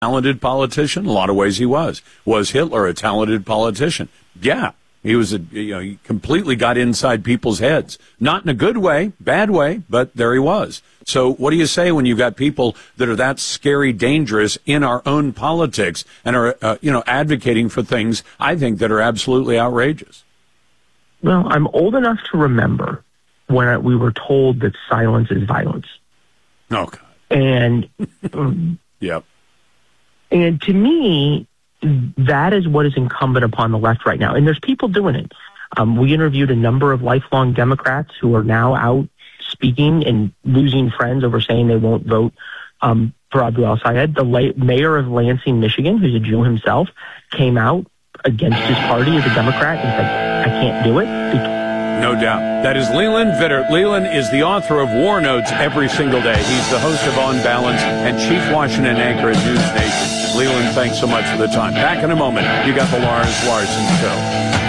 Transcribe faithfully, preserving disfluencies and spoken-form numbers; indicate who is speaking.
Speaker 1: talented politician? A lot of ways he was. Was Hitler a talented politician? Yeah. He was a, you know, he completely got inside people's heads. Not in a good way, bad way, but there he was. So what do you say when you've got people that are that scary, dangerous in our own politics and are, uh, you know, advocating for things, I think, that are absolutely outrageous?
Speaker 2: Well, I'm old enough to remember when we were told that silence is violence.
Speaker 1: Oh, God.
Speaker 2: And, um,
Speaker 1: yep.
Speaker 2: And to me, that is what is incumbent upon the left right now. And there's people doing it. Um, we interviewed a number of lifelong Democrats who are now out speaking and losing friends over saying they won't vote um, for Abu al-Sayed. The la- mayor of Lansing, Michigan, who's a Jew himself, came out against his party as a Democrat and said, I can't do it.
Speaker 1: No doubt. That is Leland Vittert. Leland is the author of War Notes every single day. He's the host of On Balance and Chief Washington anchor at News Nation. Leland, thanks so much for the time. Back in a moment. You got the Lars Larson Show.